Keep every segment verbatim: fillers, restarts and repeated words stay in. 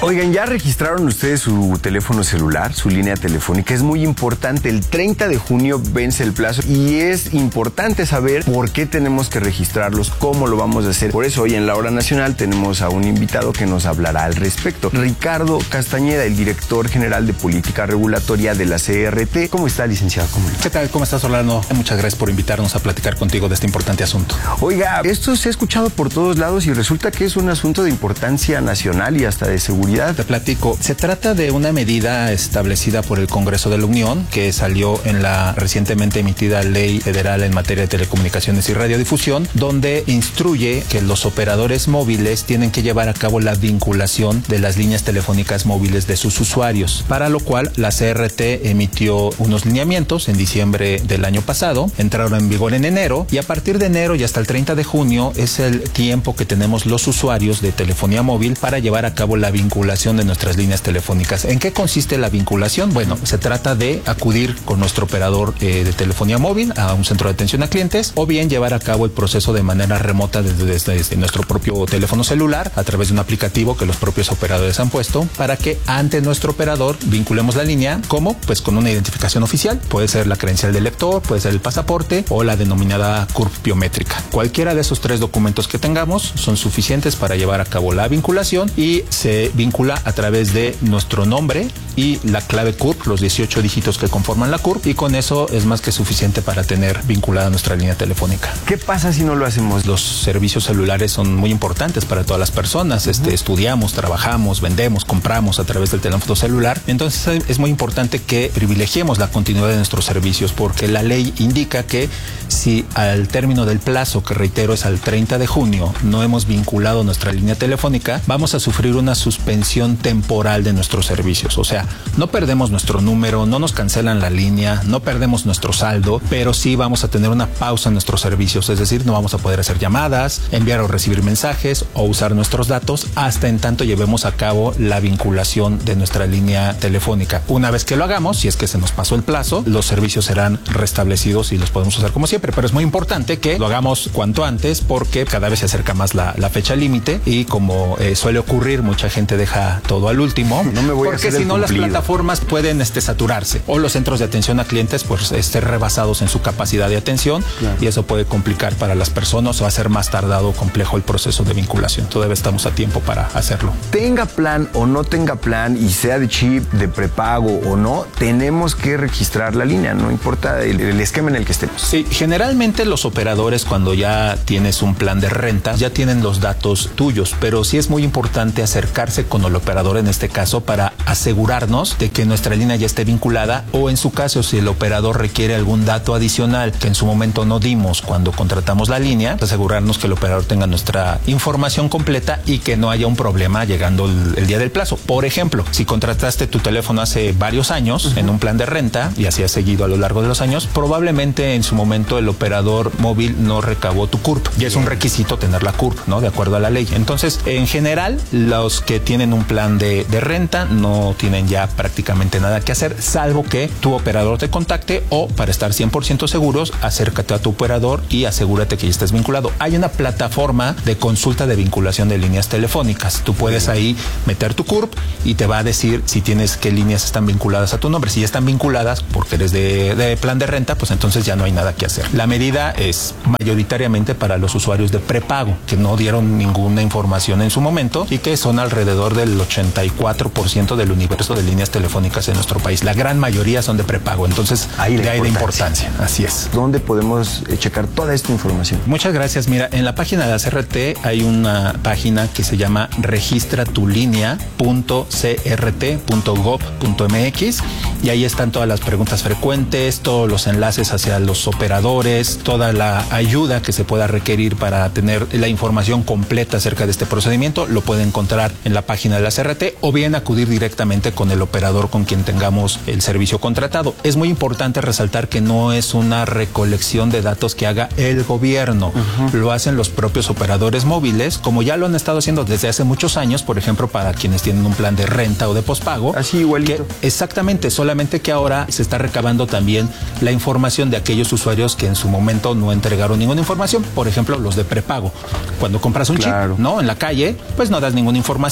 Oigan, ¿ya registraron ustedes su teléfono celular, su línea telefónica? Es muy importante. El treinta de junio vence el plazo y es importante saber por qué tenemos que registrarlos, cómo lo vamos a hacer. Por eso hoy en La Hora Nacional tenemos a un invitado que nos hablará al respecto. Ricardo Castañeda, el director general de Política Regulatoria de la C R T. ¿Cómo está, licenciado? ¿Cómo ¿Qué tal? ¿Cómo estás, Orlando? Muchas gracias por invitarnos a platicar contigo de este importante asunto. Oiga, esto se ha escuchado por todos lados y resulta que es un asunto de importancia nacional y hasta de seguridad. Te platico. Se trata de una medida establecida por el Congreso de la Unión que salió en la recientemente emitida Ley Federal en materia de telecomunicaciones y radiodifusión, donde instruye que los operadores móviles tienen que llevar a cabo la vinculación de las líneas telefónicas móviles de sus usuarios, para lo cual la C R T emitió unos lineamientos en diciembre del año pasado, entraron en vigor en enero y a partir de enero y hasta el treinta de junio es el tiempo que tenemos los usuarios de telefonía móvil para llevar a cabo la vinculación de nuestras líneas telefónicas. ¿En qué consiste la vinculación? Bueno, se trata de acudir con nuestro operador eh, de telefonía móvil a un centro de atención a clientes o bien llevar a cabo el proceso de manera remota desde, desde, desde nuestro propio teléfono celular a través de un aplicativo que los propios operadores han puesto para que ante nuestro operador vinculemos la línea. ¿Cómo? Pues con una identificación oficial. Puede ser la credencial del lector, puede ser el pasaporte o la denominada C U R P biométrica. Cualquiera de esos tres documentos que tengamos son suficientes para llevar a cabo la vinculación y se vincula a través de nuestro nombre y la clave C U R P, los dieciocho dígitos que conforman la C U R P, y con eso es más que suficiente para tener vinculada nuestra línea telefónica. ¿Qué pasa si no lo hacemos? Los servicios celulares son muy importantes para todas las personas. Este, uh-huh. Estudiamos, trabajamos, vendemos, compramos a través del teléfono celular. Entonces es muy importante que privilegiemos la continuidad de nuestros servicios porque la ley indica que si al término del plazo, que reitero es al treinta de junio, no hemos vinculado nuestra línea telefónica, vamos a sufrir una suspensión temporal de nuestros servicios. O sea, no perdemos nuestro número, no nos cancelan la línea, no perdemos nuestro saldo, pero sí vamos a tener una pausa en nuestros servicios, es decir, no vamos a poder hacer llamadas, enviar o recibir mensajes o usar nuestros datos hasta en tanto llevemos a cabo la vinculación de nuestra línea telefónica. Una vez que lo hagamos, si es que se nos pasó el plazo, los servicios serán restablecidos y los podemos usar como siempre, pero es muy importante que lo hagamos cuanto antes porque cada vez se acerca más la, la fecha límite y como eh, suele ocurrir, mucha gente deja todo al último, no me voy porque a hacer si no las plataformas pueden este, saturarse o los centros de atención a clientes pues estén rebasados en su capacidad de atención, claro. Y eso puede complicar para las personas o hacer más tardado o complejo el proceso de vinculación. Todavía estamos a tiempo para hacerlo. Tenga plan o no tenga plan y sea de chip, de prepago o no, tenemos que registrar la línea, no importa el, el esquema en el que estemos. Sí, generalmente los operadores cuando ya tienes un plan de renta ya tienen los datos tuyos, pero sí es muy importante acercarse con el operador en este caso para asegurarnos de que nuestra línea ya esté vinculada o en su caso si el operador requiere algún dato adicional que en su momento no dimos cuando contratamos la línea, asegurarnos que el operador tenga nuestra información completa y que no haya un problema llegando el, el día del plazo. Por ejemplo, si contrataste tu teléfono hace varios años uh-huh. en un plan de renta y así has seguido a lo largo de los años, probablemente en su momento el operador móvil no recabó tu C U R P y es un requisito tener la C U R P, ¿no? De acuerdo a la ley. Entonces, en general, los que tienen un plan de, de renta no tienen ya prácticamente nada que hacer, salvo que tu operador te contacte o para estar cien por ciento seguros, acércate a tu operador y asegúrate que ya estés vinculado. Hay una plataforma de consulta de vinculación de líneas telefónicas. Tú puedes ahí meter tu C U R P y te va a decir si tienes qué líneas están vinculadas a tu nombre. Si ya están vinculadas porque eres de, de plan de renta, pues entonces ya no hay nada que hacer. La medida es mayoritariamente para los usuarios de prepago, que no dieron ninguna información en su momento y que son alrededor del ochenta y cuatro por ciento del universo de líneas telefónicas en nuestro país. La gran mayoría son de prepago, entonces ahí de ahí de importancia. Así es. ¿Dónde podemos checar toda esta información? Muchas gracias. Mira, en la página de la C R T hay una página que se llama registra tu línea punto c r t punto gov punto m x y ahí están todas las preguntas frecuentes, todos los enlaces hacia los operadores, toda la ayuda que se pueda requerir para tener la información completa acerca de este procedimiento. Lo puede encontrar en la página de la C R T o bien acudir directamente con el operador con quien tengamos el servicio contratado. Es muy importante resaltar que no es una recolección de datos que haga el gobierno. Uh-huh. Lo hacen los propios operadores móviles, como ya lo han estado haciendo desde hace muchos años, por ejemplo, para quienes tienen un plan de renta o de pospago. Así igualito. Que, exactamente, solamente que ahora se está recabando también la información de aquellos usuarios que en su momento no entregaron ninguna información, por ejemplo, los de prepago. Cuando compras un claro. chip, ¿no? En la calle, pues no das ninguna información y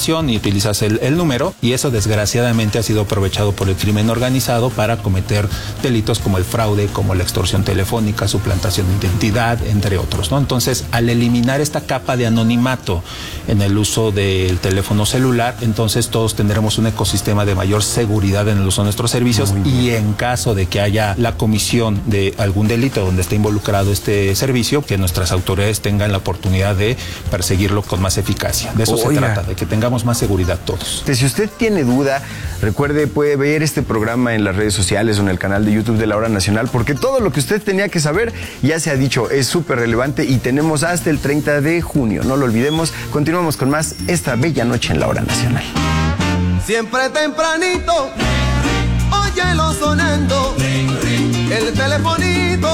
utilizas el, el número, y eso desgraciadamente ha sido aprovechado por el crimen organizado para cometer delitos como el fraude, como la extorsión telefónica, suplantación de identidad, entre otros, ¿no? Entonces, al eliminar esta capa de anonimato en el uso del teléfono celular, entonces todos tendremos un ecosistema de mayor seguridad en el uso de nuestros servicios, y en caso de que haya la comisión de algún delito donde esté involucrado este servicio, que nuestras autoridades tengan la oportunidad de perseguirlo con más eficacia. De eso Oiga. se trata, de que tengamos más seguridad todos. Si usted tiene duda, recuerde, puede ver este programa en las redes sociales o en el canal de YouTube de La Hora Nacional, porque todo lo que usted tenía que saber ya se ha dicho, es súper relevante, y tenemos hasta el treinta de junio. No lo olvidemos. Continuamos con más esta bella noche en La Hora Nacional. Siempre tempranito, óyelo sonando, el telefonito.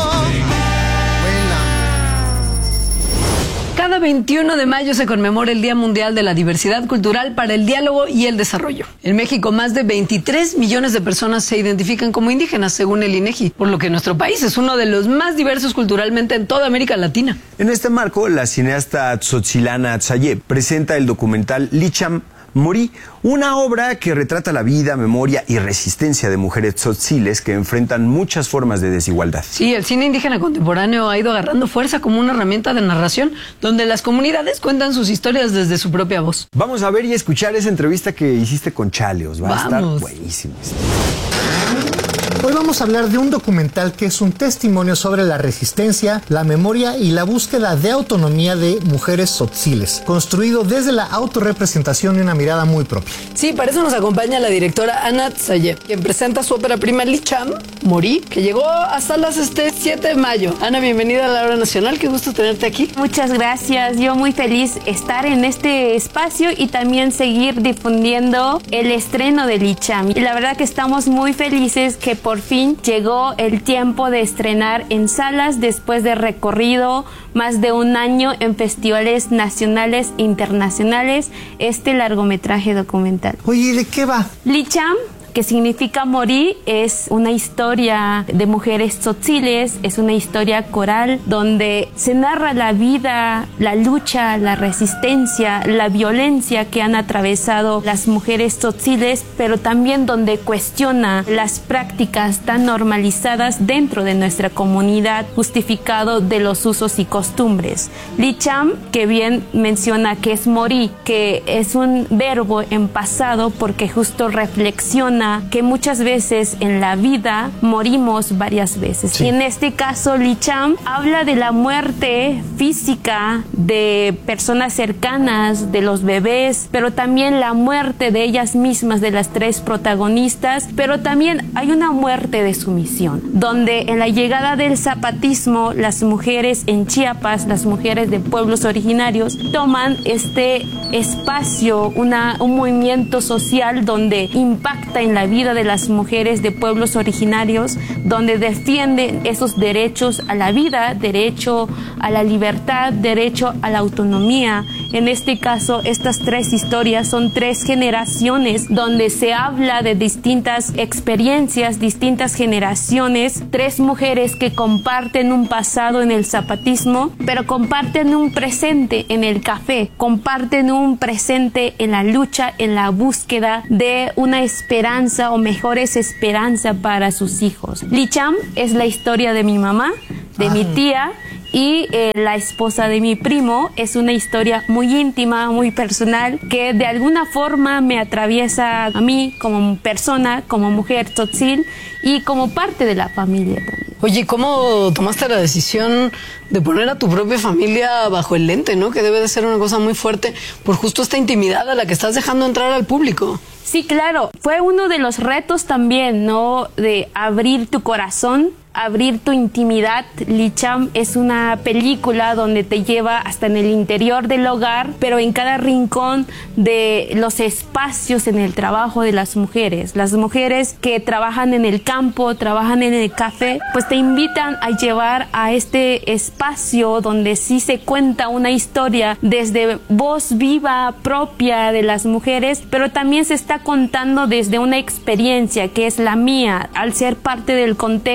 Cada veintiuno de mayo se conmemora el Día Mundial de la Diversidad Cultural para el Diálogo y el Desarrollo. En México, más de veintitrés millones de personas se identifican como indígenas, según el INEGI, por lo que nuestro país es uno de los más diversos culturalmente en toda América Latina. En este marco, la cineasta Tzotzilana Tzayeb presenta el documental Licham, Morí, una obra que retrata la vida, memoria y resistencia de mujeres tzotziles que enfrentan muchas formas de desigualdad. Sí, el cine indígena contemporáneo ha ido agarrando fuerza como una herramienta de narración, donde las comunidades cuentan sus historias desde su propia voz. Vamos a ver y escuchar esa entrevista que hiciste con Chaleos. Va Vamos. a estar buenísimo. Hoy vamos a hablar de un documental que es un testimonio sobre la resistencia, la memoria y la búsqueda de autonomía de mujeres tzotziles, construido desde la autorrepresentación y una mirada muy propia. Sí, para eso nos acompaña la directora Ana Tzayeb, quien presenta su ópera prima Licham, Morí, que llegó a salas este siete de mayo. Ana, bienvenida a La Hora Nacional, qué gusto tenerte aquí. Muchas gracias, yo muy feliz estar en este espacio y también seguir difundiendo el estreno de Licham. Y la verdad que estamos muy felices que por fin llegó el tiempo de estrenar en salas después de recorrido más de un año en festivales nacionales e internacionales este largometraje documental. Oye, ¿de qué va? Licham, que significa morir, es una historia de mujeres tzotziles, es una historia coral donde se narra la vida, la lucha, la resistencia, la violencia que han atravesado las mujeres tzotziles, pero también donde cuestiona las prácticas tan normalizadas dentro de nuestra comunidad, justificado de los usos y costumbres. Licham, que bien menciona que es morir, que es un verbo en pasado porque justo reflexiona que muchas veces en la vida morimos varias veces. Sí. Y en este caso, Licham habla de la muerte física de personas cercanas, de los bebés, pero también la muerte de ellas mismas, de las tres protagonistas, pero también hay una muerte de sumisión, donde en la llegada del zapatismo, las mujeres en Chiapas, las mujeres de pueblos originarios, toman este espacio, una, un movimiento social donde impacta en la vida de las mujeres de pueblos originarios, donde defienden esos derechos a la vida, derecho a la libertad, derecho a la autonomía. En este caso, estas tres historias son tres generaciones donde se habla de distintas experiencias, distintas generaciones, tres mujeres que comparten un pasado en el zapatismo, pero comparten un presente en el café, comparten un presente en la lucha, en la búsqueda de una esperanza o mejores esperanza para sus hijos. Licham es la historia de mi mamá, de Ay. mi tía, y eh, la esposa de mi primo. Es una historia muy íntima, muy personal, que de alguna forma me atraviesa a mí como persona, como mujer tzotzil y como parte de la familia también. Oye, ¿cómo tomaste la decisión de poner a tu propia familia bajo el lente, ¿no? Que debe de ser una cosa muy fuerte por justo esta intimidad a la que estás dejando entrar al público. Sí, claro. Fue uno de los retos también, ¿no? De abrir tu corazón, abrir tu intimidad. Licham es una película donde te lleva hasta en el interior del hogar, pero en cada rincón de los espacios en el trabajo de las mujeres. Las mujeres que trabajan en el campo, trabajan en el café, pues te invitan a llevar a este espacio donde sí se cuenta una historia desde voz viva propia de las mujeres, pero también se está contando desde una experiencia que es la mía, al ser parte del contexto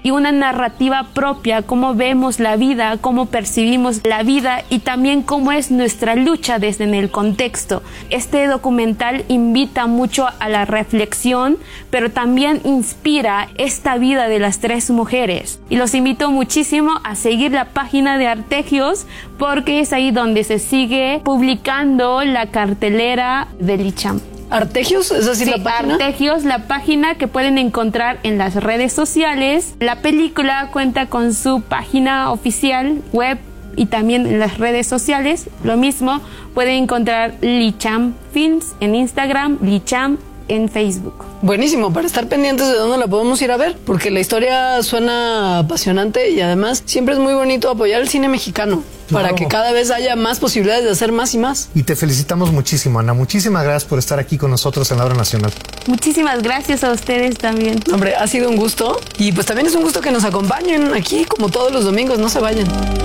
y una narrativa propia, cómo vemos la vida, cómo percibimos la vida y también cómo es nuestra lucha desde en el contexto. Este documental invita mucho a la reflexión, pero también inspira esta vida de las tres mujeres. Y los invito muchísimo a seguir la página de Artegios porque es ahí donde se sigue publicando la cartelera del Licham. ¿Artegios? ¿Es así sí, la página? Artegios, la página que pueden encontrar en las redes sociales. La película cuenta con su página oficial web y también en las redes sociales. Lo mismo, pueden encontrar Licham Films en Instagram, Licham en Facebook. Buenísimo, para estar pendientes de dónde la podemos ir a ver, porque la historia suena apasionante y además siempre es muy bonito apoyar el cine mexicano. Para Claro. que cada vez haya más posibilidades de hacer más y más. Y te felicitamos muchísimo, Ana. Muchísimas gracias por estar aquí con nosotros en la Hora Nacional. Muchísimas gracias a ustedes también. Hombre, ha sido un gusto y pues también es un gusto que nos acompañen aquí como todos los domingos, no se vayan.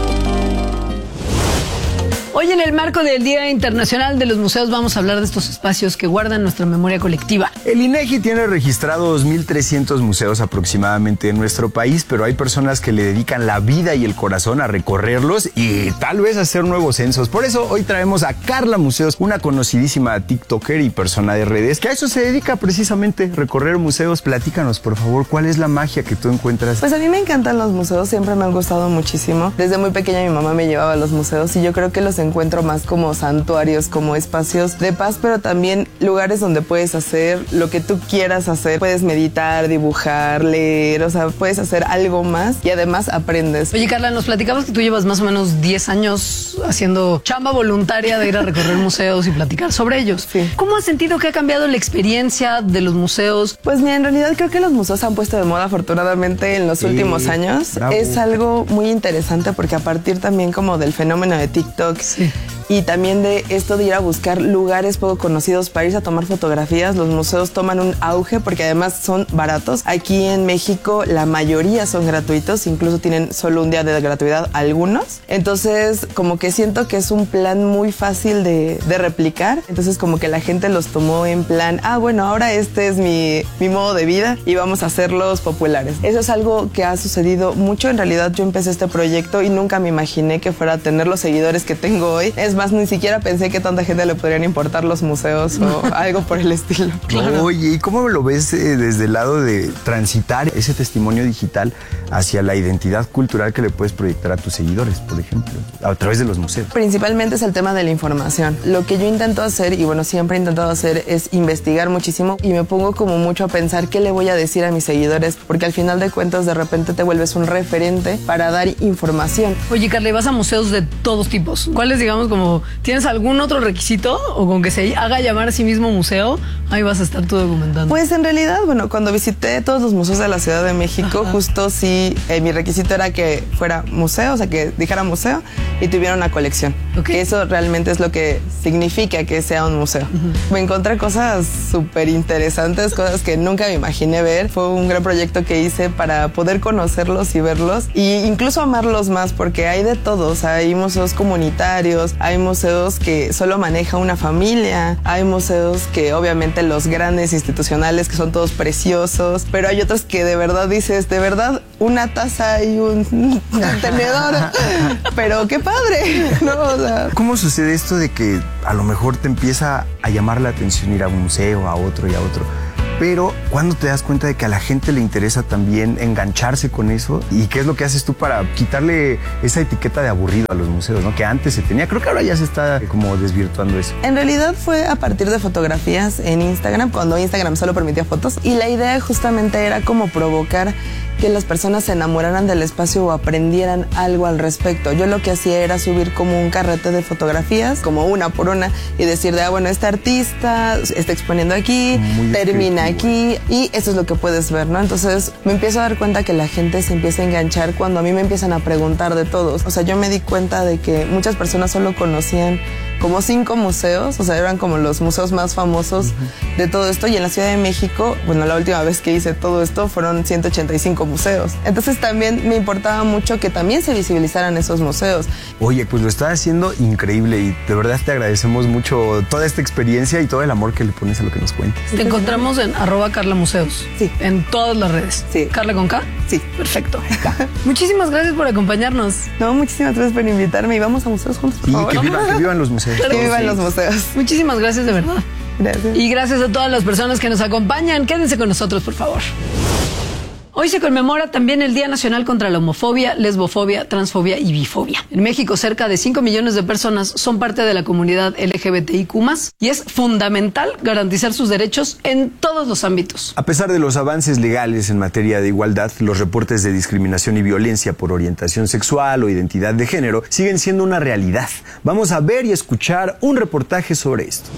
Hoy en el marco del Día Internacional de los Museos vamos a hablar de estos espacios que guardan nuestra memoria colectiva. El INEGI tiene registrado dos mil trescientos museos aproximadamente en nuestro país, pero hay personas que le dedican la vida y el corazón a recorrerlos y tal vez hacer nuevos censos. Por eso hoy traemos a Carla Museos, una conocidísima TikToker y persona de redes, que a eso se dedica precisamente, recorrer museos. Platícanos, por favor, ¿cuál es la magia que tú encuentras? Pues a mí me encantan los museos, siempre me han gustado muchísimo. Desde muy pequeña mi mamá me llevaba a los museos y yo creo que los encuentro más como santuarios, como espacios de paz, pero también lugares donde puedes hacer lo que tú quieras hacer. Puedes meditar, dibujar, leer, o sea, puedes hacer algo más y además aprendes. Oye, Carla, nos platicabas que tú llevas más o menos diez años haciendo chamba voluntaria de ir a recorrer museos y platicar sobre ellos. Sí. ¿Cómo has sentido que ha cambiado la experiencia de los museos? Pues mira, en realidad creo que los museos se han puesto de moda afortunadamente en los Sí, últimos años. bravo. Es algo muy interesante porque a partir también como del fenómeno de TikTok Sí. y también de esto de ir a buscar lugares poco conocidos para irse a tomar fotografías, los museos toman un auge porque además son baratos. Aquí en México la mayoría son gratuitos, incluso tienen solo un día de gratuidad algunos. Entonces como que siento que es un plan muy fácil de, de replicar. Entonces como que la gente los tomó en plan, ah bueno, ahora este es mi, mi modo de vida y vamos a hacerlos populares. Eso es algo que ha sucedido mucho. En realidad yo empecé este proyecto y nunca me imaginé que fuera a tener los seguidores que tengo hoy. Es más, ni siquiera pensé que tanta gente le podrían importar los museos o algo por el estilo. Claro. Oye, ¿y cómo lo ves eh, desde el lado de transitar ese testimonio digital hacia la identidad cultural que le puedes proyectar a tus seguidores, por ejemplo, a través de los museos? Principalmente es el tema de la información. Lo que yo intento hacer, y bueno, siempre he intentado hacer, es investigar muchísimo y me pongo como mucho a pensar qué le voy a decir a mis seguidores, porque al final de cuentas de repente te vuelves un referente para dar información. Oye, Carla, ¿y vas a museos de todos tipos? ¿Cuáles, digamos, como tienes algún otro requisito o con que se haga llamar a sí mismo museo? Ahí vas a estar tú documentando. Pues en realidad, bueno, cuando visité todos los museos de la Ciudad de México, Ajá. justo sí, eh, mi requisito era que fuera museo, o sea, que dijera museo y tuviera una colección. Ok. Que eso realmente es lo que significa que sea un museo. Uh-huh. Me encontré cosas súper interesantes, cosas que nunca me imaginé ver. Fue un gran proyecto que hice para poder conocerlos y verlos e incluso amarlos más, porque hay de todos. Hay museos comunitarios, hay museos que solo maneja una familia, hay museos que obviamente los grandes institucionales que son todos preciosos, pero hay otros que de verdad dices, de verdad, una taza y un, un tenedor, pero qué padre, ¿no? O sea, ¿cómo sucede esto de que a lo mejor te empieza a llamar la atención ir a un museo, a otro y a otro? Pero ¿cuándo te das cuenta de que a la gente le interesa también engancharse con eso? ¿Y qué es lo que haces tú para quitarle esa etiqueta de aburrido a los museos, ¿no? Que antes se tenía, creo que ahora ya se está como desvirtuando eso. En realidad fue a partir de fotografías en Instagram, cuando Instagram solo permitía fotos, y la idea justamente era como provocar que las personas se enamoraran del espacio o aprendieran algo al respecto. Yo lo que hacía era subir como un carrete de fotografías, como una por una, y decir de, ah, bueno, este artista está exponiendo aquí, muy termina aquí, y eso es lo que puedes ver, ¿no? Entonces me empiezo a dar cuenta que la gente se empieza a enganchar cuando a mí me empiezan a preguntar de todos. O sea, yo me di cuenta de que muchas personas solo conocían como cinco museos, o sea, eran como los museos más famosos uh-huh. de todo esto. Y en la Ciudad de México, bueno, la última vez que hice todo esto fueron ciento ochenta y cinco museos. Entonces también me importaba mucho que también se visibilizaran esos museos. Oye, pues lo estás haciendo increíble y de verdad te agradecemos mucho toda esta experiencia y todo el amor que le pones a lo que nos cuentas. Te encontramos en arroba Carla Museos. Sí. En todas las redes. Sí. ¿Carla con K? Sí. Perfecto. Muchísimas gracias por acompañarnos. No, muchísimas gracias por invitarme y vamos a museos juntos, por sí, favor. Que vivan, que vivan los museos. Claro, que vivan sí. los museos. Muchísimas gracias, de verdad. Gracias. Y gracias a todas las personas que nos acompañan. Quédense con nosotros, por favor. Hoy se conmemora también el Día Nacional contra la Homofobia, Lesbofobia, Transfobia y Bifobia. En México, cerca de cinco millones de personas son parte de la comunidad L G B T I Q más, y es fundamental garantizar sus derechos en todos los ámbitos. A pesar de los avances legales en materia de igualdad, los reportes de discriminación y violencia por orientación sexual o identidad de género siguen siendo una realidad. Vamos a ver y escuchar un reportaje sobre esto.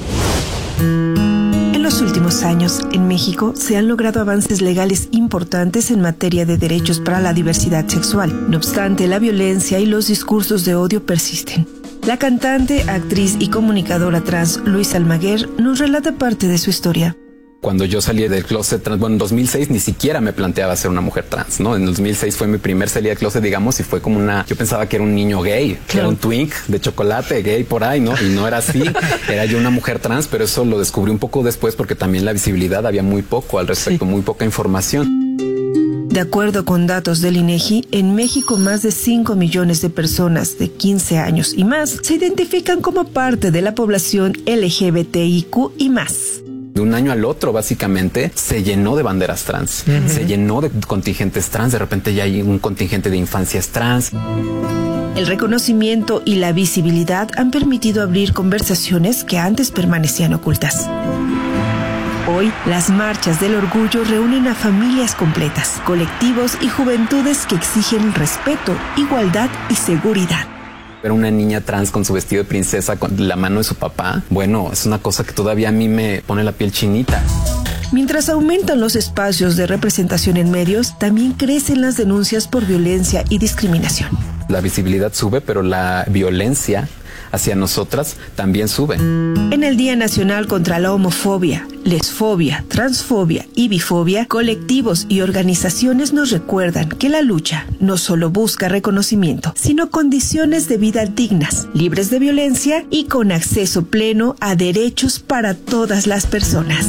En los últimos años, en México, se han logrado avances legales importantes en materia de derechos para la diversidad sexual. No obstante, la violencia y los discursos de odio persisten. La cantante, actriz y comunicadora trans Luisa Almaguer nos relata parte de su historia. Cuando yo salí del closet trans, bueno, en dos mil seis ni siquiera me planteaba ser una mujer trans, ¿no? En dos mil seis fue mi primer salida del closet, digamos, y fue como una... Yo pensaba que era un niño gay, claro. que era un twink de chocolate gay por ahí, ¿no? Y no era así, era yo una mujer trans, pero eso lo descubrí un poco después porque también la visibilidad había muy poco al respecto, sí. muy poca información. De acuerdo con datos del INEGI, en México más de cinco millones de personas de quince años y más se identifican como parte de la población L G B T I Q y más. De un año al otro, básicamente, se llenó de banderas trans, uh-huh. se llenó de contingentes trans, de repente ya hay un contingente de infancias trans. El reconocimiento y la visibilidad han permitido abrir conversaciones que antes permanecían ocultas. Hoy, las marchas del orgullo reúnen a familias completas, colectivos y juventudes que exigen respeto, igualdad y seguridad. Ver una niña trans con su vestido de princesa con la mano de su papá, bueno, es una cosa que todavía a mí me pone la piel chinita. Mientras aumentan los espacios de representación en medios, también crecen las denuncias por violencia y discriminación. La visibilidad sube, pero la violencia hacia nosotras también sube. En el Día Nacional contra la Homofobia, Lesfobia, Transfobia y Bifobia, colectivos y organizaciones nos recuerdan que la lucha no solo busca reconocimiento, sino condiciones de vida dignas, libres de violencia y con acceso pleno a derechos para todas las personas.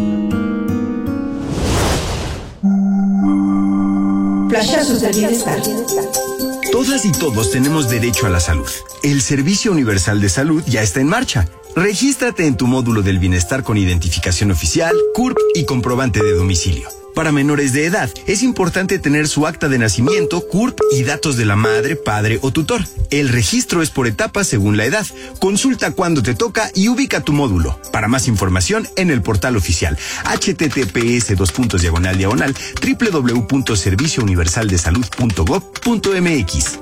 Flashazos del bienestar. Todas y todos tenemos derecho a la salud. El Servicio Universal de Salud ya está en marcha. Regístrate en tu módulo del bienestar con identificación oficial, C U R P y comprobante de domicilio. Para menores de edad, es importante tener su acta de nacimiento, C U R P y datos de la madre, padre o tutor. El registro es por etapas según la edad. Consulta cuándo te toca y ubica tu módulo. Para más información, en el portal oficial https dos puntos diagonal diagonal www punto servicio universal de salud punto gob punto mx.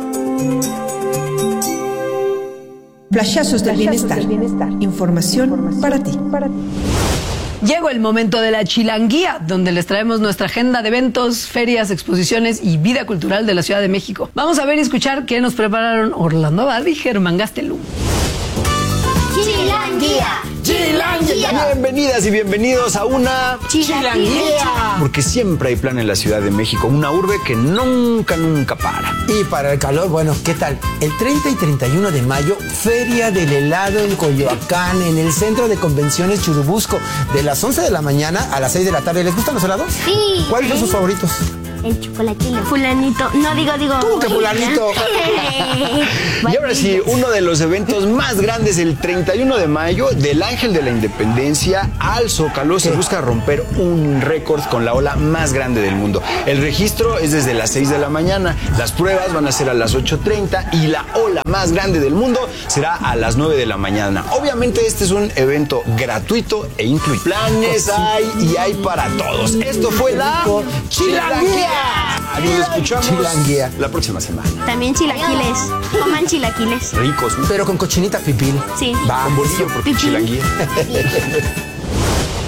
Flashazos del bienestar. Información para ti. Llegó el momento de la chilanguía, donde les traemos nuestra agenda de eventos, ferias, exposiciones y vida cultural de la Ciudad de México. Vamos a ver y escuchar qué nos prepararon Orlando Abad y Germán Gastelum. Chilanguía. Chilanguía. Bienvenidas y bienvenidos a una Chilanguía. Porque siempre hay plan en la Ciudad de México, una urbe que nunca, nunca para. Y para el calor, bueno, ¿qué tal? El treinta y treinta y uno de mayo, Feria del Helado en Coyoacán, en el Centro de Convenciones Churubusco, de las once de la mañana a las seis de la tarde. ¿Les gustan los helados? Sí. ¿Cuáles son sus favoritos? El chocolatino. Fulanito. No, digo, digo. ¿Cómo que fulanito? Y ahora sí, uno de los eventos más grandes el treinta y uno de mayo, del Ángel de la Independencia al Zócalo, se busca romper un récord con la ola más grande del mundo. El registro es desde las seis de la mañana, las pruebas van a ser a las ocho treinta y la ola más grande del mundo será a las nueve de la mañana. Obviamente este es un evento gratuito e incluye planes hay y hay para todos. Esto fue la Chilanguía. Nos escuchamos Chilanguía la próxima semana. También chilaquiles. Coman chilaquiles. Ricos, ¿no? Pero con cochinita pipil. Sí. Va, con bolillo porque Pipil. Chilanguía.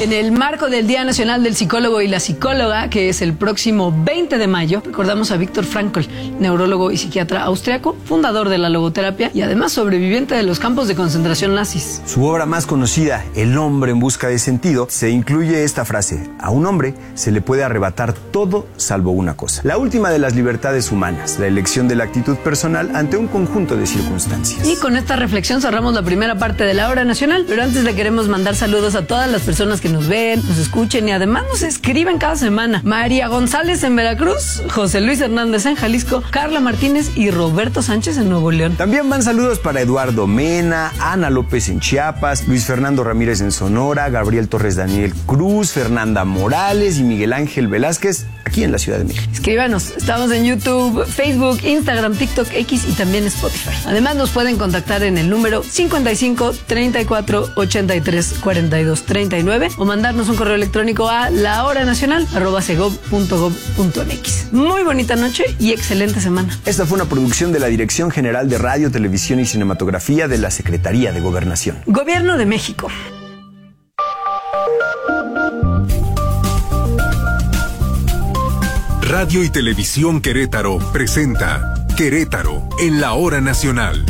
En el marco del Día Nacional del Psicólogo y la Psicóloga, que es el próximo veinte de mayo, recordamos a Viktor Frankl, neurólogo y psiquiatra austriaco, fundador de la logoterapia y además sobreviviente de los campos de concentración nazis. Su obra más conocida, El hombre en busca de sentido, se incluye esta frase: a un hombre se le puede arrebatar todo salvo una cosa. La última de las libertades humanas, la elección de la actitud personal ante un conjunto de circunstancias. Y con esta reflexión cerramos la primera parte de la Hora Nacional, pero antes le queremos mandar saludos a todas las personas que nos ven, nos escuchen y además nos escriben cada semana. María González en Veracruz, José Luis Hernández en Jalisco, Carla Martínez y Roberto Sánchez en Nuevo León. También van saludos para Eduardo Mena, Ana López en Chiapas, Luis Fernando Ramírez en Sonora, Gabriel Torres Daniel Cruz, Fernanda Morales y Miguel Ángel Velázquez aquí en la Ciudad de México. Escríbanos, estamos en YouTube, Facebook, Instagram, TikTok, X y también Spotify. Además nos pueden contactar en el número cincuenta y cinco, treinta y cuatro, ochenta y tres, cuarenta y dos, treinta y nueve o mandarnos un correo electrónico a lahoranacional arroba segov punto gov punto mx. Muy bonita noche y excelente semana. Esta fue una producción de la Dirección General de Radio, Televisión y Cinematografía de la Secretaría de Gobernación. Gobierno de México. Radio y Televisión Querétaro presenta Querétaro en la Hora Nacional.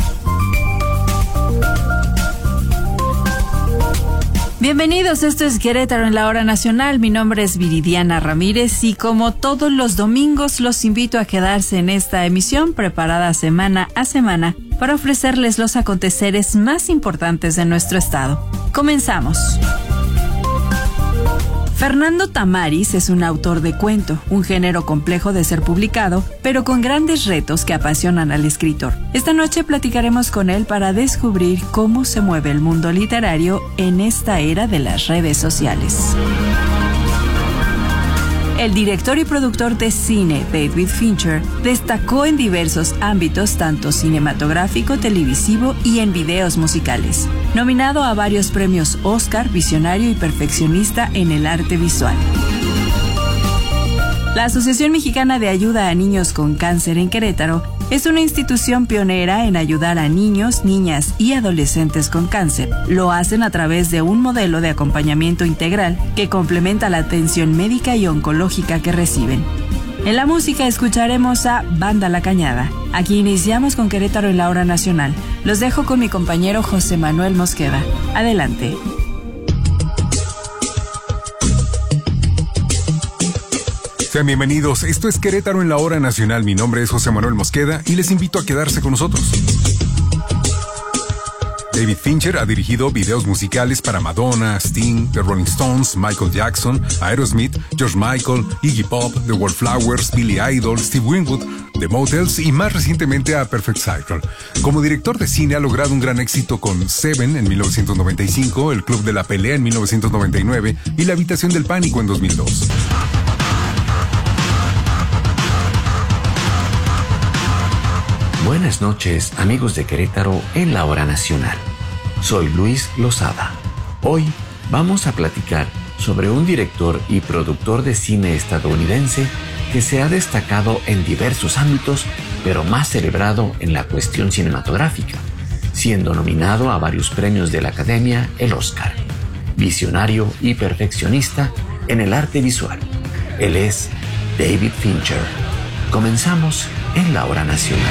Bienvenidos, esto es Querétaro en la Hora Nacional. Mi nombre es Viridiana Ramírez y como todos los domingos los invito a quedarse en esta emisión preparada semana a semana para ofrecerles los aconteceres más importantes de nuestro estado. Comenzamos. Fernando Tamaris es un autor de cuento, un género complejo de ser publicado, pero con grandes retos que apasionan al escritor. Esta noche platicaremos con él para descubrir cómo se mueve el mundo literario en esta era de las redes sociales. El director y productor de cine David Fincher destacó en diversos ámbitos tanto cinematográfico, televisivo y en videos musicales. Nominado a varios premios Oscar, visionario y perfeccionista en el arte visual. La Asociación Mexicana de Ayuda a Niños con Cáncer en Querétaro es una institución pionera en ayudar a niños, niñas y adolescentes con cáncer. Lo hacen a través de un modelo de acompañamiento integral que complementa la atención médica y oncológica que reciben. En la música escucharemos a Banda La Cañada. Aquí iniciamos con Querétaro en la Hora Nacional. Los dejo con mi compañero José Manuel Mosqueda. Adelante. Sean bienvenidos, esto es Querétaro en la Hora Nacional. Mi nombre es José Manuel Mosqueda y les invito a quedarse con nosotros. David Fincher ha dirigido videos musicales para Madonna, Sting, The Rolling Stones, Michael Jackson, Aerosmith, George Michael, Iggy Pop, The Wallflowers, Billy Idol, Steve Winwood, The Motels y más recientemente a Perfect Circle. Como director de cine ha logrado un gran éxito con Seven en mil novecientos noventa y cinco, El Club de la Pelea en mil novecientos noventa y nueve y La Habitación del Pánico en dos mil dos. Buenas noches, amigos de Querétaro en la Hora Nacional. Soy Luis Lozada. Hoy vamos a platicar sobre un director y productor de cine estadounidense que se ha destacado en diversos ámbitos, pero más celebrado en la cuestión cinematográfica, siendo nominado a varios premios de la Academia, el Oscar. Visionario y perfeccionista en el arte visual. Él es David Fincher. Comenzamos en la Hora Nacional.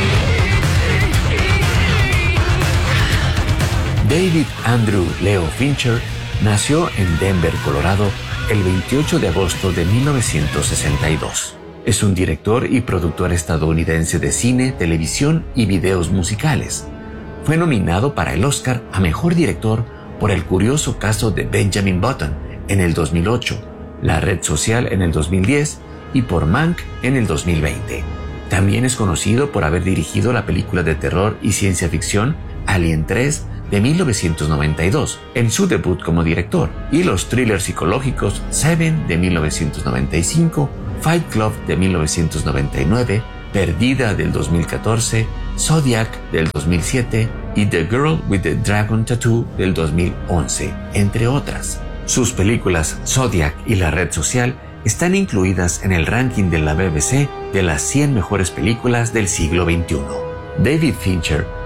David Andrew Leo Fincher nació en Denver, Colorado, el veintiocho de agosto de mil novecientos sesenta y dos. Es un director y productor estadounidense de cine, televisión y videos musicales. Fue nominado para el Oscar a Mejor Director por El curioso caso de Benjamin Button en el dos mil ocho, La red social en el dos mil diez y por Mank en el dos mil veinte. También es conocido por haber dirigido la película de terror y ciencia ficción Alien tres de mil novecientos noventa y dos, en su debut como director, y los thrillers psicológicos Seven de mil novecientos noventa y cinco, Fight Club de mil novecientos noventa y nueve, Perdida del dos mil catorce, Zodiac del dos mil siete y The Girl with the Dragon Tattoo del dos mil once, entre otras. Sus películas Zodiac y La red social están incluidas en el ranking de la B B C de las cien mejores películas del siglo veintiuno. David Fincher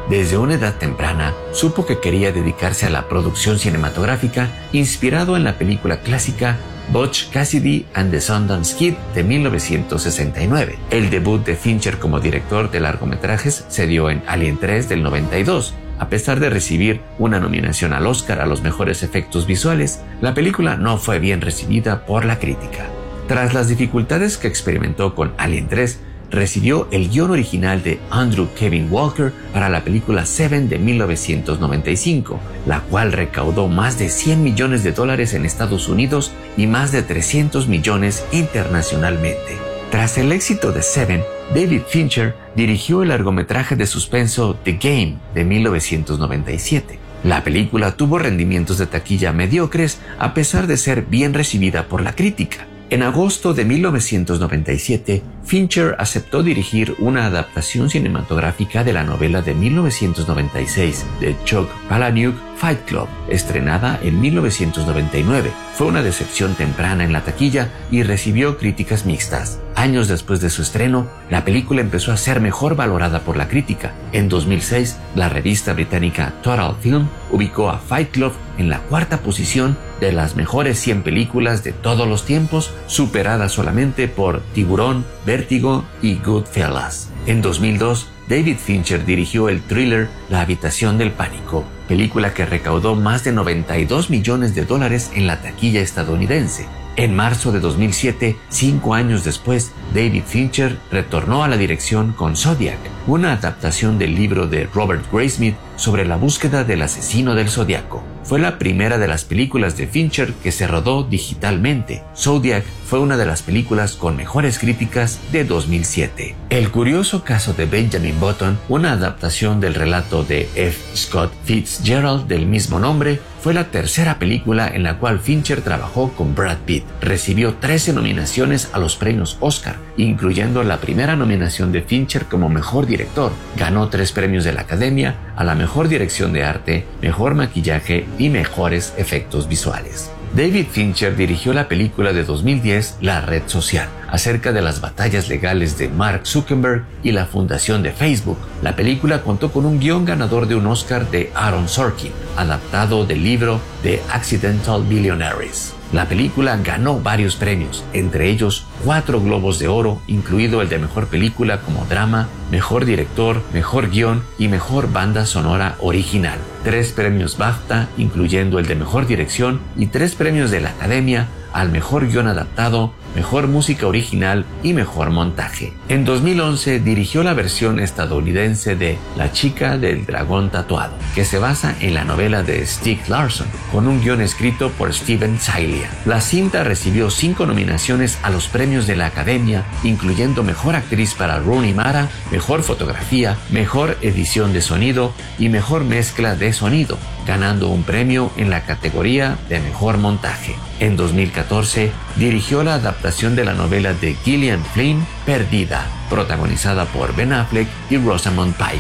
Desde una edad temprana, supo que quería dedicarse a la producción cinematográfica, inspirado en la película clásica Butch Cassidy and the Sundance Kid de mil novecientos sesenta y nueve. El debut de Fincher como director de largometrajes se dio en Alien tres del noventa y dos. A pesar de recibir una nominación al Oscar a los mejores efectos visuales, la película no fue bien recibida por la crítica. Tras las dificultades que experimentó con Alien tres, recibió el guión original de Andrew Kevin Walker para la película Seven de mil novecientos noventa y cinco, la cual recaudó más de cien millones de dólares en Estados Unidos y más de trescientos millones internacionalmente. Tras el éxito de Seven, David Fincher dirigió el largometraje de suspenso The Game de mil novecientos noventa y siete. La película tuvo rendimientos de taquilla mediocres a pesar de ser bien recibida por la crítica. En agosto de mil novecientos noventa y siete, Fincher aceptó dirigir una adaptación cinematográfica de la novela de mil novecientos noventa y seis de Chuck Palahniuk, Fight Club, estrenada en mil novecientos noventa y nueve. Fue una decepción temprana en la taquilla y recibió críticas mixtas. Años después de su estreno, la película empezó a ser mejor valorada por la crítica. En dos mil seis, la revista británica Total Film ubicó a Fight Club en la cuarta posición de las mejores cien películas de todos los tiempos, superada solamente por Tiburón, Vértigo y Goodfellas. En dos mil dos, David Fincher dirigió el thriller La habitación del pánico, película que recaudó más de noventa y dos millones de dólares en la taquilla estadounidense. En marzo de dos mil siete, cinco años después, David Fincher retornó a la dirección con Zodiac, una adaptación del libro de Robert Graysmith sobre la búsqueda del asesino del Zodiaco. Fue la primera de las películas de Fincher que se rodó digitalmente. Zodiac fue una de las películas con mejores críticas de dos mil siete. El curioso caso de Benjamin Button, una adaptación del relato de F. Scott Fitzgerald del mismo nombre, fue la tercera película en la cual Fincher trabajó con Brad Pitt. Recibió trece nominaciones a los premios Oscar, incluyendo la primera nominación de Fincher como mejor director. Ganó tres premios de la Academia a la mejor dirección de arte, mejor maquillaje y mejores efectos visuales. David Fincher dirigió la película de dos mil diez La Red Social, acerca de las batallas legales de Mark Zuckerberg y la fundación de Facebook. La película contó con un guión ganador de un Oscar de Aaron Sorkin, adaptado del libro The Accidental Billionaires. La película ganó varios premios, entre ellos cuatro Globos de Oro, incluido el de Mejor Película como Drama, Mejor Director, Mejor Guión y Mejor Banda Sonora Original. Tres premios BAFTA, incluyendo el de Mejor Dirección, y tres premios de la Academia al Mejor Guión Adaptado, Mejor Música Original y Mejor Montaje. En dos mil once dirigió la versión estadounidense de La chica del dragón tatuado, que se basa en la novela de Stieg Larsson, con un guión escrito por Steven Zaillian. La cinta recibió cinco nominaciones a los premios de la Academia, incluyendo Mejor Actriz para Rooney Mara, Mejor Fotografía, Mejor Edición de Sonido y Mejor Mezcla de Sonido, ganando un premio en la categoría de Mejor Montaje. En dos mil catorce dirigió la adaptación de la novela de Gillian Flynn, Perdida, protagonizada por Ben Affleck y Rosamund Pike.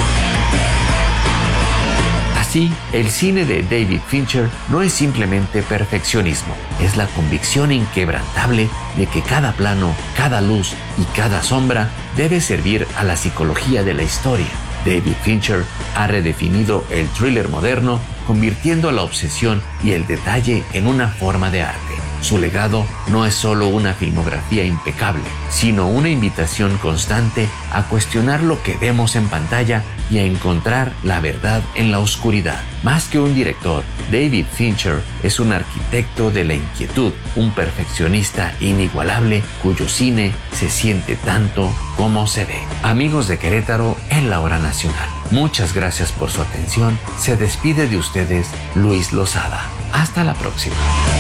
Así, el cine de David Fincher no es simplemente perfeccionismo, es la convicción inquebrantable de que cada plano, cada luz y cada sombra debe servir a la psicología de la historia. David Fincher ha redefinido el thriller moderno, convirtiendo la obsesión y el detalle en una forma de arte. Su legado no es solo una filmografía impecable, sino una invitación constante a cuestionar lo que vemos en pantalla y a encontrar la verdad en la oscuridad. Más que un director, David Fincher es un arquitecto de la inquietud, un perfeccionista inigualable cuyo cine se siente tanto como se ve. Amigos de Querétaro en la Hora Nacional, muchas gracias por su atención. Se despide de ustedes Luis Lozada. Hasta la próxima.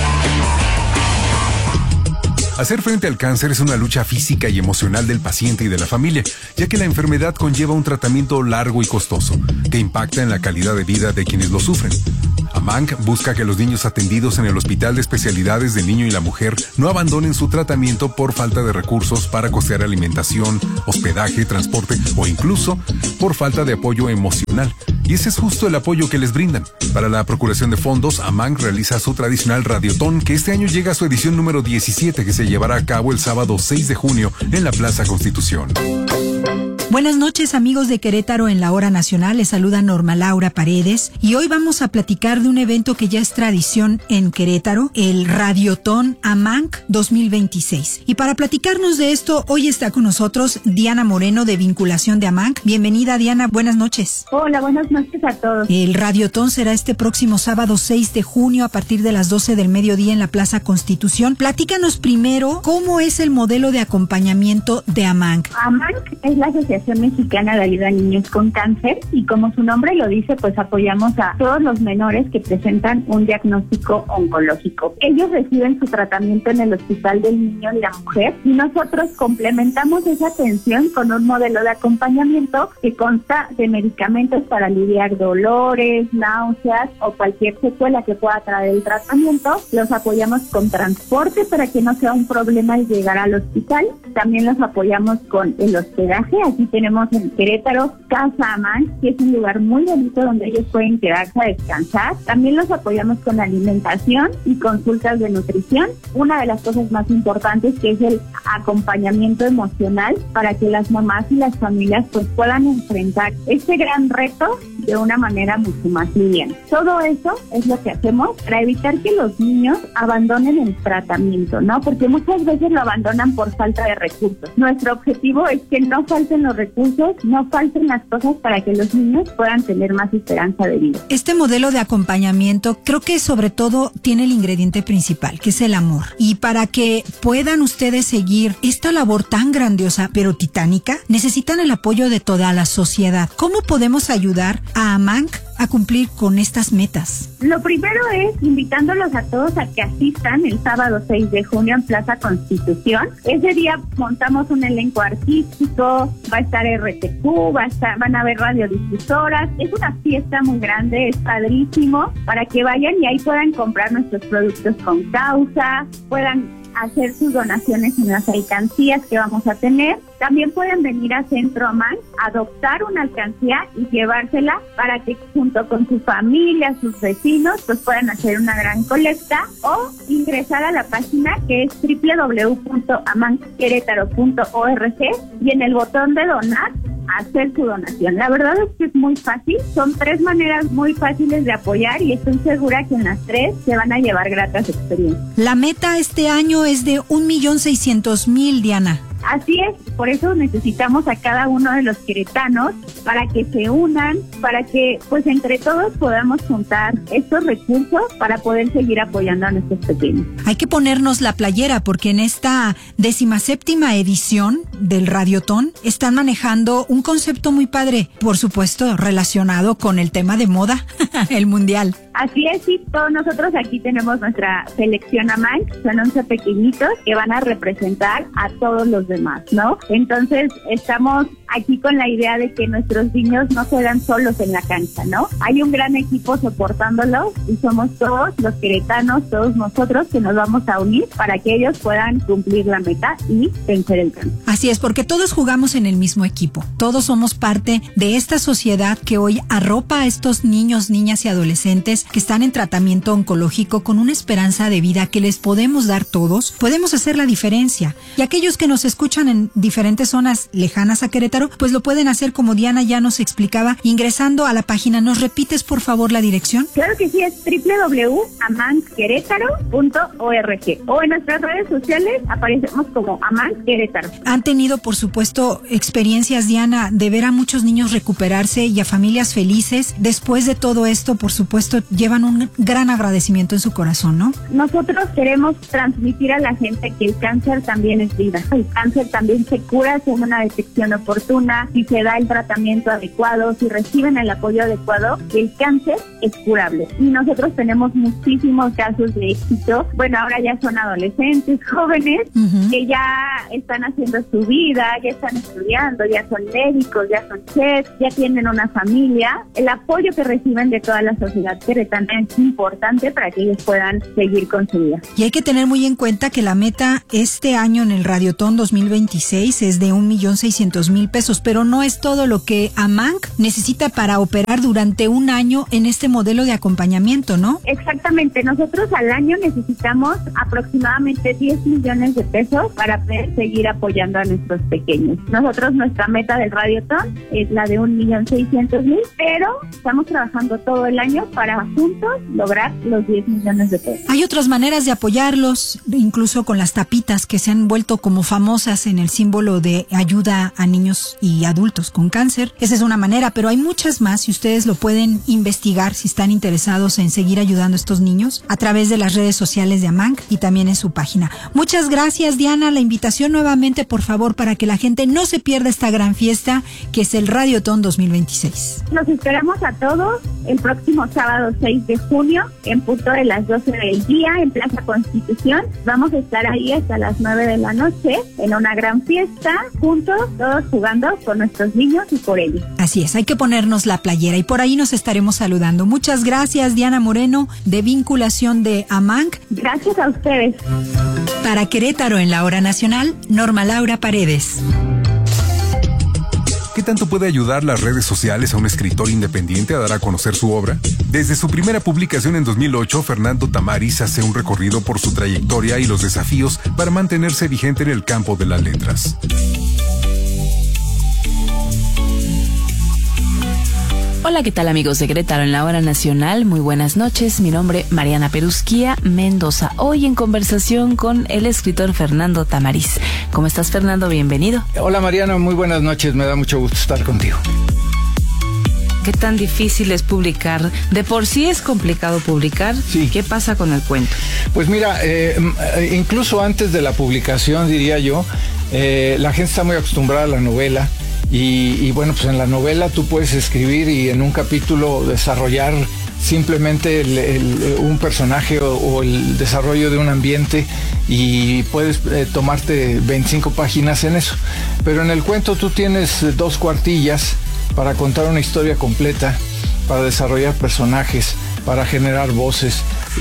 Hacer frente al cáncer es una lucha física y emocional del paciente y de la familia, ya que la enfermedad conlleva un tratamiento largo y costoso, que impacta en la calidad de vida de quienes lo sufren. AMANC busca que los niños atendidos en el Hospital de Especialidades del Niño y la Mujer no abandonen su tratamiento por falta de recursos para costear alimentación, hospedaje, transporte o incluso por falta de apoyo emocional. Y ese es justo el apoyo que les brindan. Para la procuración de fondos, AMANC realiza su tradicional Radiotón, que este año llega a su edición número diecisiete, que se llevará a cabo el sábado seis de junio en la Plaza Constitución. Buenas noches, amigos de Querétaro en la Hora Nacional. Les saluda Norma Laura Paredes y hoy vamos a platicar de un evento que ya es tradición en Querétaro, el Radiotón AMANC dos mil veintiséis. Y para platicarnos de esto, hoy está con nosotros Diana Moreno de Vinculación de AMANC. Bienvenida, Diana, buenas noches. Hola, buenas noches a todos. El Radiotón será este próximo sábado seis de junio a partir de las doce del mediodía en la Plaza Constitución. Platícanos primero cómo es el modelo de acompañamiento de AMANC. AMANC es la Asociación Mexicana de Ayuda a Niños con Cáncer y como su nombre lo dice, pues apoyamos a todos los menores que presentan un diagnóstico oncológico. Ellos reciben su tratamiento en el Hospital del Niño y la Mujer y nosotros complementamos esa atención con un modelo de acompañamiento que consta de medicamentos para aliviar dolores, náuseas o cualquier secuela que pueda traer el tratamiento. Los apoyamos con transporte para que no sea un problema el llegar al hospital. También los apoyamos con el hospedaje. Aquí tenemos en Querétaro Casa AMANC, que es un lugar muy bonito donde ellos pueden quedarse a descansar. También los apoyamos con alimentación y consultas de nutrición. Una de las cosas más importantes que es el acompañamiento emocional para que las mamás y las familias pues puedan enfrentar este gran reto de una manera mucho más liviana. Todo eso es lo que hacemos para evitar que los niños abandonen el tratamiento, ¿no? Porque muchas veces lo abandonan por falta de recursos. Nuestro objetivo es que no falten los recursos, no falten las cosas para que los niños puedan tener más esperanza de vida. Este modelo de acompañamiento creo que sobre todo tiene el ingrediente principal, que es el amor. Y para que puedan ustedes seguir esta labor tan grandiosa pero titánica, necesitan el apoyo de toda la sociedad. ¿Cómo podemos ayudar a AMANC a cumplir con estas metas? Lo primero es invitándolos a todos a que asistan el sábado seis de junio en Plaza Constitución. Ese día montamos un elenco artístico, va a estar R T Q, va a estar, van a haber radiodifusoras. Es una fiesta muy grande, es padrísimo para que vayan y ahí puedan comprar nuestros productos con causa, puedan hacer sus donaciones en las alcancías que vamos a tener. También pueden venir a Centro AMANC, adoptar una alcancía y llevársela para que junto con su familia, sus vecinos, pues puedan hacer una gran colecta o ingresar a la página que es doble u doble u doble u punto amanc querétaro punto org y en el botón de donar hacer su donación. La verdad es que es muy fácil, son tres maneras muy fáciles de apoyar y estoy segura que en las tres se van a llevar gratas experiencias. La meta este año es de un millón seiscientos mil, Diana. Así es, por eso necesitamos a cada uno de los queretanos para que se unan, para que pues entre todos podamos juntar estos recursos para poder seguir apoyando a nuestros pequeños. Hay que ponernos la playera porque en esta decimaséptima edición del Radiotón están manejando un concepto muy padre, por supuesto relacionado con el tema de moda, el mundial. Así es, sí, todos nosotros aquí tenemos nuestra selección AMANC, son once pequeñitos que van a representar a todos los demás, ¿no? Entonces estamos aquí con la idea de que nuestros niños no quedan solos en la cancha, ¿no? Hay un gran equipo soportándolos y somos todos los queretanos, todos nosotros que nos vamos a unir para que ellos puedan cumplir la meta y vencer el cáncer. Así es, porque todos jugamos en el mismo equipo, todos somos parte de esta sociedad que hoy arropa a estos niños, niñas y adolescentes que están en tratamiento oncológico con una esperanza de vida que les podemos dar todos, podemos hacer la diferencia. Y aquellos que nos escuchan en diferentes zonas lejanas a Querétaro, pues lo pueden hacer como Diana ya nos explicaba, ingresando a la página. ¿Nos repites por favor la dirección? Claro que sí, es doble u doble u doble u punto amanc querétaro punto org o en nuestras redes sociales aparecemos como AMANC Querétaro. Han tenido por supuesto experiencias, Diana, de ver a muchos niños recuperarse y a familias felices. Después de todo esto, por supuesto, llevan un gran agradecimiento en su corazón, ¿no? Nosotros queremos transmitir a la gente que el cáncer también es vida. El cáncer también se cura si hay una detección oportuna, si se da el tratamiento adecuado, si reciben el apoyo adecuado, el cáncer es curable. Y nosotros tenemos muchísimos casos de éxito. Bueno, ahora ya son adolescentes, jóvenes, uh-huh. que ya están haciendo su vida, ya están estudiando, ya son médicos, ya son chefs, ya tienen una familia. El apoyo que reciben de toda la sociedad queretana es importante para que ellos puedan seguir con su vida. Y hay que tener muy en cuenta que la meta este año en el Radiotón dos mil veintiséis es de un millón seiscientos mil pesos, pero no es todo lo que AMANC necesita para operar durante un año en este modelo de acompañamiento, ¿no? Exactamente, nosotros al año necesitamos aproximadamente diez millones de pesos para poder seguir apoyando a nuestros pequeños. Nosotros, nuestra meta del Radiotón es la de un millón seiscientos mil, pero estamos trabajando todo el año para juntos lograr los diez millones de pesos. Hay otras maneras de apoyarlos, incluso con las tapitas que se han vuelto como famosas en el símbolo de ayuda a niños y adultos con cáncer. Esa es una manera, pero hay muchas más y ustedes lo pueden investigar si están interesados en seguir ayudando a estos niños a través de las redes sociales de AMANC y también en su página. Muchas gracias, Diana. La invitación nuevamente, por favor, para que la gente no se pierda esta gran fiesta que es el Radiotón dos mil veintiséis. Los esperamos a todos el próximo sábado seis de junio en punto de las doce del día en Plaza Constitución. Vamos a estar ahí hasta las nueve de la noche en una gran fiesta, juntos, todos jugando con nuestros niños y por ellos. Así es, hay que ponernos la playera y por ahí nos estaremos saludando. Muchas gracias, Diana Moreno, de vinculación de AMANC. Gracias a ustedes. Para Querétaro en la Hora Nacional, Norma Laura Paredes. ¿Qué tanto puede ayudar las redes sociales a un escritor independiente a dar a conocer su obra? Desde su primera publicación en dos mil ocho, Fernando Tamariz hace un recorrido por su trayectoria y los desafíos para mantenerse vigente en el campo de las letras. Hola, ¿qué tal amigos de Querétaro en la Hora Nacional? Muy buenas noches, mi nombre Mariana Perusquía Mendoza. Hoy en conversación con el escritor Fernando Tamariz. ¿Cómo estás, Fernando? Bienvenido. Hola Mariana, muy buenas noches, me da mucho gusto estar contigo. ¿Qué tan difícil es publicar? De por sí es complicado publicar. Sí. ¿Qué pasa con el cuento? Pues mira, eh, incluso antes de la publicación, diría yo, eh, la gente está muy acostumbrada a la novela. Y, y bueno, pues en la novela tú puedes escribir y en un capítulo desarrollar simplemente el, el, un personaje o, o el desarrollo de un ambiente y puedes eh, tomarte veinticinco páginas en eso. Pero en el cuento tú tienes dos cuartillas para contar una historia completa, para desarrollar personajes, para generar voces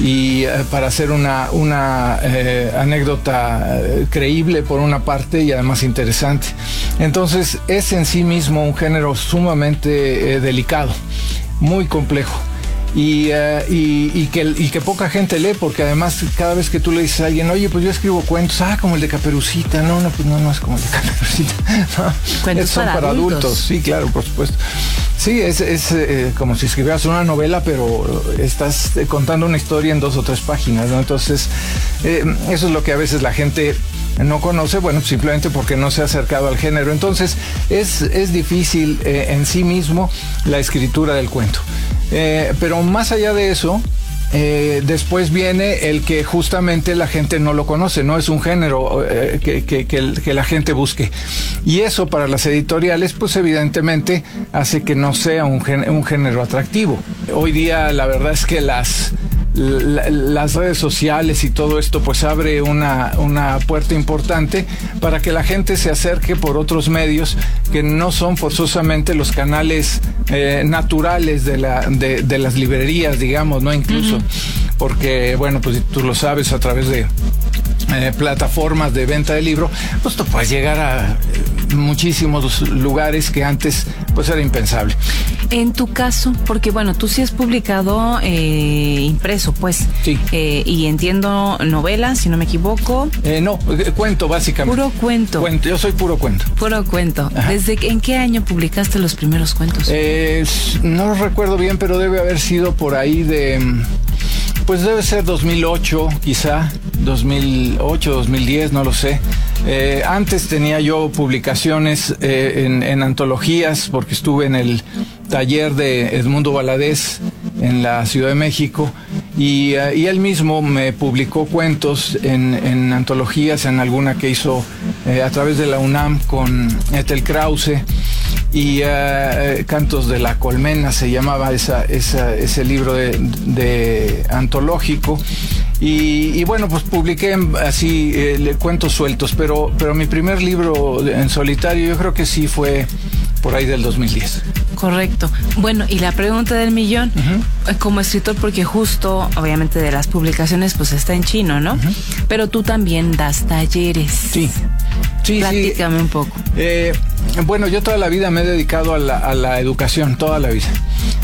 y eh, para hacer una, una eh, anécdota eh, creíble por una parte y además interesante. Entonces es en sí mismo un género sumamente eh, delicado, muy complejo. Y, uh, y, y, que, y que poca gente lee, porque además cada vez que tú le dices a alguien, oye, pues yo escribo cuentos, ah, como el de Caperucita, no, no, pues no, no es como el de Caperucita, no, cuentos son para, para adultos. adultos, sí, claro, por supuesto. Sí, es, es eh, como si escribieras una novela, pero estás eh, contando una historia en dos o tres páginas, ¿no? Entonces, eh, eso es lo que a veces la gente no conoce, bueno, simplemente porque no se ha acercado al género. Entonces, es, es difícil eh, en sí mismo la escritura del cuento. Eh, pero más allá de eso, eh, después viene el que justamente la gente no lo conoce, no es un género eh, que, que, que, el, que la gente busque. Y eso para las editoriales, pues evidentemente hace que no sea un género, un género atractivo. Hoy día la verdad es que las... La, las redes sociales y todo esto pues abre una, una puerta importante para que la gente se acerque por otros medios que no son forzosamente los canales eh, naturales de, la, de, de las librerías, digamos, ¿no? Incluso, uh-huh. Porque, bueno, pues tú lo sabes, a través de eh, plataformas de venta de libro, pues tú puedes llegar a eh, muchísimos lugares que antes pues era impensable. En tu caso, porque bueno, tú sí has publicado eh, impreso, pues. Sí. Eh, y entiendo novelas, si no me equivoco. Eh, no, eh, cuento básicamente. Puro cuento. Cuento, yo soy puro cuento. Puro cuento. Ajá. ¿Desde en qué año publicaste los primeros cuentos? Eh, no lo recuerdo bien, pero debe haber sido por ahí de... Pues debe ser dos mil ocho, quizá, dos mil ocho, dos mil diez, no lo sé. Eh, antes tenía yo publicaciones eh, en, en antologías, porque estuve en el taller de Edmundo Valadez en la Ciudad de México, y, uh, y él mismo me publicó cuentos en, en antologías, en alguna que hizo eh, a través de la UNAM con Ethel Krause, y uh, Cantos de la Colmena se llamaba esa, esa, ese libro de, de antológico. Y, y bueno, pues publiqué así eh, cuentos sueltos, pero, pero mi primer libro en solitario yo creo que sí fue por ahí del dos mil diez. Correcto. Bueno, y la pregunta del millón, uh-huh. como escritor, porque justo, obviamente, de las publicaciones, pues está en chino, ¿no? Uh-huh. Pero tú también das talleres. Sí. Sí, Platícame sí. un poco. Eh, bueno, yo toda la vida me he dedicado a la, a la educación, toda la vida.